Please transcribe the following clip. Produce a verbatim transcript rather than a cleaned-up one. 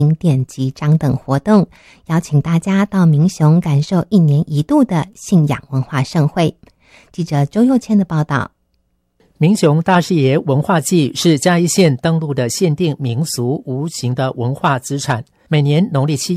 典集章等活动，邀请大家到民雄感受一年一度的信仰文化盛会。记者周佑谦的报道。 民雄大士爷文化祭是嘉义县登录的限定民俗无形的文化资产，每年农历七